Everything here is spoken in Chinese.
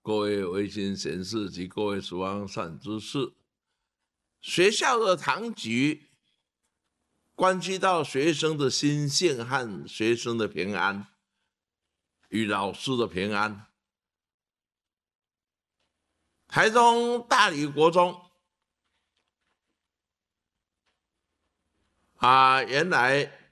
各位维新贤士及各位蜀方善知识，学校的堂局关系到学生的心性和学生的平安，与老师的平安。台中大理国中原来